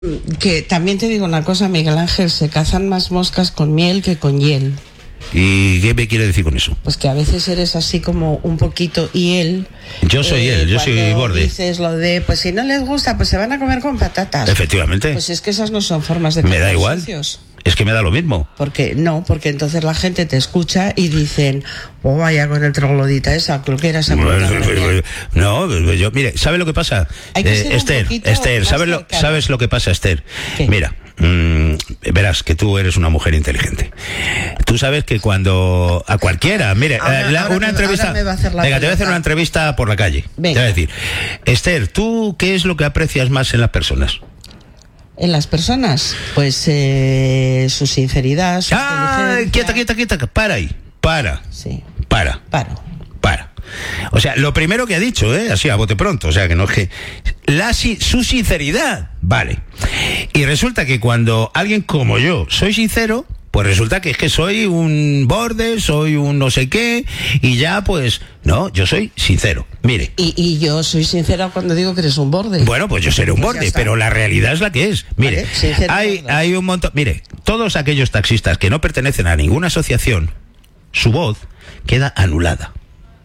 Que también te digo una cosa, Miguel Ángel, se cazan más moscas con miel que con hiel. ¿Y qué me quiere decir con eso? Pues que a veces eres así como un poquito hiel. Yo soy hiel, yo soy borde. Dices lo de, pues si no les gusta, pues se van a comer con patatas. Efectivamente. Pues es que esas no son formas de... Me da igual. Es que me da lo mismo. Porque entonces la gente te escucha y dicen, oh, vaya con el troglodita esa, creo que era esa. No, yo, mire, ¿sabe lo que pasa? Esther, ¿sabes lo que pasa, Esther? ¿Qué? Mira, verás que tú eres una mujer inteligente. Tú sabes que cuando a cualquiera, mire, una entrevista, venga, te voy a hacer una entrevista por la calle. Venga. Te voy a decir, Esther, ¿tú qué es lo que aprecias más en las personas? En las personas, pues su sinceridad, su inteligencia. Quieta, para ahí, Sí. Para. O sea, lo primero que ha dicho, así a bote pronto, o sea, que no es que... su sinceridad, vale. Y resulta que cuando alguien como yo soy sincero, pues resulta que es que soy un borde, soy un no sé qué, y ya pues... No, yo soy sincero, mire. Y yo soy sincera cuando digo que eres un borde. Bueno, pues yo seré un borde, pero la realidad es la que es. Mire, vale, hay un montón... Mire, todos aquellos taxistas que no pertenecen a ninguna asociación, su voz queda anulada.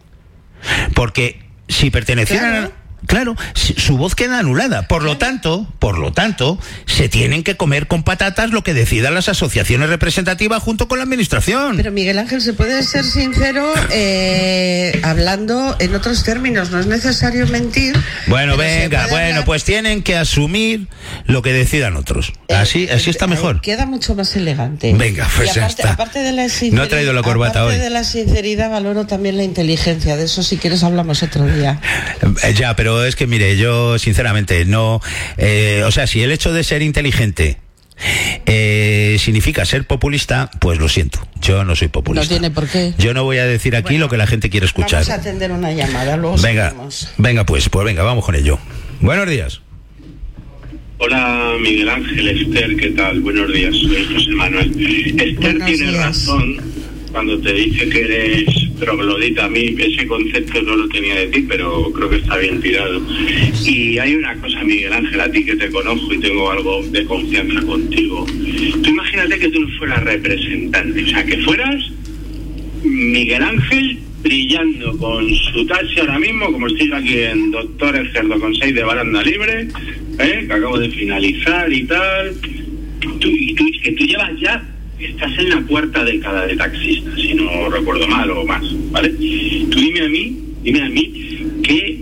Porque si pertenecieran... Claro, su voz queda anulada. Por lo tanto, se tienen que comer con patatas lo que decidan las asociaciones representativas junto con la administración. Pero Miguel Ángel, se puede ser sincero hablando en otros términos, no es necesario mentir. Bueno, venga, pues tienen que asumir lo que decidan otros. Así está mejor. Queda mucho más elegante. Venga, pues y aparte, ya está. Aparte de la sinceridad, no he traído la corbata hoy. Aparte de la sinceridad, valoro también la inteligencia. De eso, si quieres, hablamos otro día. Ya, pero es que mire, yo sinceramente no, o sea, si el hecho de ser inteligente significa ser populista, pues lo siento, yo no soy populista. No tiene por qué. Yo no voy a decir aquí lo que la gente quiere escuchar. Vamos a atender una llamada, luego seguimos. Venga, pues venga, vamos con ello. Buenos días. Hola, Miguel Ángel, Esther, ¿qué tal? Buenos días, soy José Manuel. Esther tiene razón cuando te dice que eres troglodita. A mí ese concepto no lo tenía de ti, pero creo que está bien tirado. Y hay una cosa, Miguel Ángel, a ti que te conozco y tengo algo de confianza contigo. Tú imagínate que tú no fueras representante, o sea, que fueras Miguel Ángel brillando con su taxi ahora mismo, como estoy aquí en Doctores Cerdo con 6 de baranda libre, que acabo de finalizar y tal. Que tú llevas ya... Estás en la cuarta década de taxista, si no recuerdo mal o más, ¿vale? Tú dime a mí qué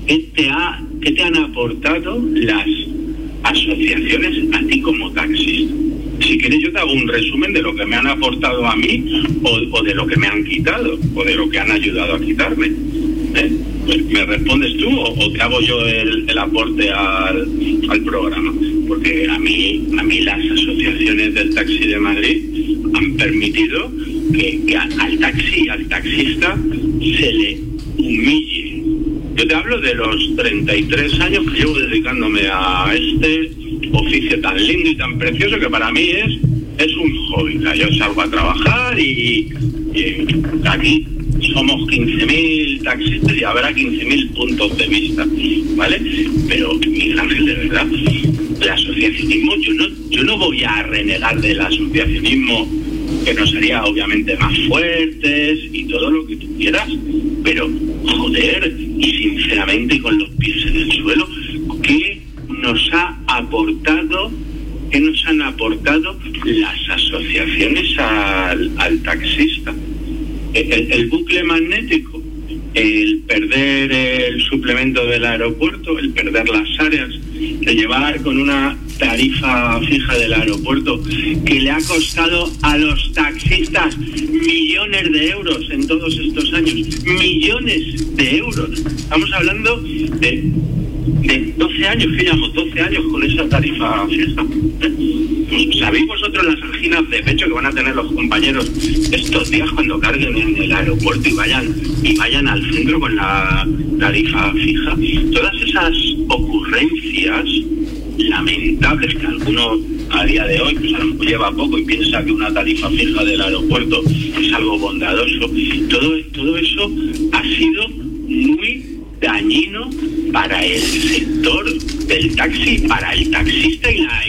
te han aportado las asociaciones a ti como taxista. Si quieres yo te hago un resumen de lo que me han aportado a mí o de lo que me han quitado o de lo que han ayudado a quitarme. Pues, ¿me respondes tú o te hago yo el aporte al programa? Porque a mí las asociaciones del taxi de Madrid han permitido que al taxista se le humille. Yo te hablo de los 33 años que llevo dedicándome a este oficio tan lindo y tan precioso que para mí es un hobby. O sea, yo salgo a trabajar y aquí somos 15.000 taxistas y habrá 15.000 puntos de vista, ¿vale? Pero, Miguel Ángel, de verdad, el asociacionismo, yo no voy a renegar del asociacionismo, que nos haría obviamente más fuertes y todo lo que tú quieras, pero, joder, y sinceramente con los pies en el suelo, ¿qué nos han aportado las asociaciones al taxista? El bucle magnético, el perder el suplemento del aeropuerto, el perder las áreas, de llevar con una tarifa fija del aeropuerto que le ha costado a los taxistas millones de euros en todos estos años, millones de euros. Estamos hablando de 12 años, que llevamos 12 años con esa tarifa fija. Pues, ¿sabéis vosotros las anginas de pecho que van a tener los compañeros estos días cuando carguen en el aeropuerto y vayan al centro con la tarifa fija? Todas esas ocurrencias lamentables que alguno a día de hoy pues a lo mejor lleva poco y piensa que una tarifa fija del aeropuerto es algo bondadoso, todo eso ha sido muy dañino para el sector del taxi, para el taxista y la